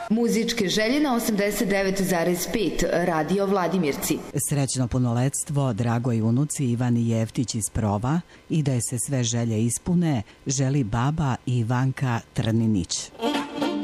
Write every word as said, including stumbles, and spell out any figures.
Muzičke želje na osamdeset devet zarez pet Radio Vladimirci. Srećno punoletstvo dragoj unuci Ivani Jeftić iz Prova i da je se sve želje ispune, želi baba Ivanka Trninić.